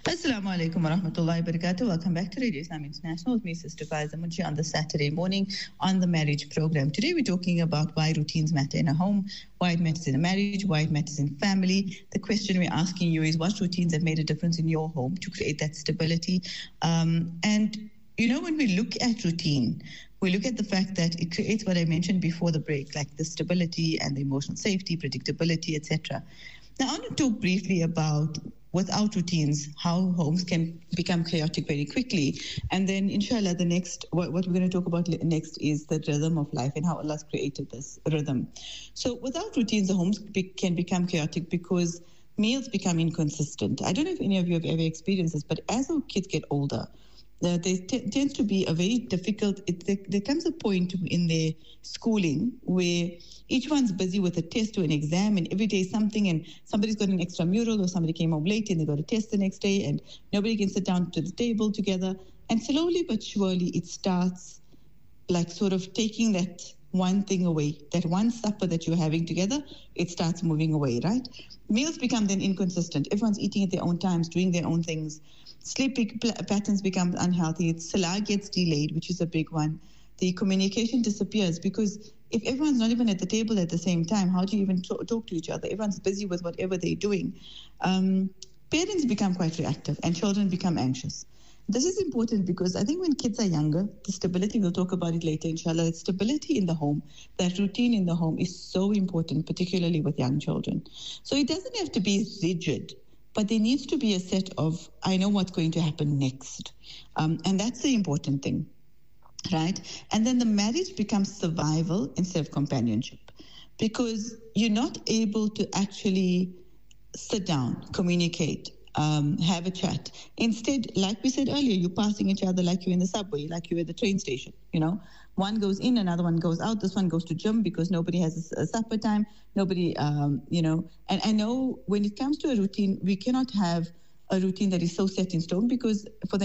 Assalamu alaikum wa rahmatullahi wa barakatuh. Welcome back to Radio Islam International with me, Sister Faiza Munshi, on the Saturday morning on the marriage program. Today we're talking about why routines matter in a home, why it matters in a marriage, why it matters in family. The question we're asking you is what routines have made a difference in your home to create that stability. When we look at routine, we look at the fact that it creates what I mentioned before the break, like the stability and the emotional safety, predictability, etc. Now, I want to talk briefly about without routines, how homes can become chaotic very quickly. And then, inshallah, what we're going to talk about next is the rhythm of life and how Allah's created this rhythm. So without routines, the homes can become chaotic because meals become inconsistent. I don't know if any of you have ever experienced this, but as our kids get older, there tends to be a very difficult, there comes a point in their schooling where each one's busy with a test or an exam, and every day something, and somebody's got an extramural or somebody came home late and they got a test the next day, and nobody can sit down to the table together. And slowly but surely it starts like sort of taking that one thing away, that one supper that you're having together, it starts moving away, right? Meals become then inconsistent. Everyone's eating at their own times, doing their own things. Sleep patterns become unhealthy. Salah gets delayed, which is a big one. The communication disappears because if everyone's not even at the table at the same time, how do you even talk to each other? Everyone's busy with whatever they're doing. Parents become quite reactive and children become anxious. This is important because I think when kids are younger, the stability, we'll talk about it later, inshallah, that stability in the home, that routine in the home is so important, particularly with young children. So it doesn't have to be rigid, but there needs to be a set of, I know what's going to happen next. And that's the important thing, right? And then the marriage becomes survival instead of companionship because you're not able to actually sit down, communicate, have a chat. Instead, like we said earlier, you're passing each other like you're in the subway, like you're at the train station, One goes in, another one goes out. This one goes to gym because nobody has a supper time. Nobody, And I know when it comes to a routine, we cannot have a routine that is so set in stone because for the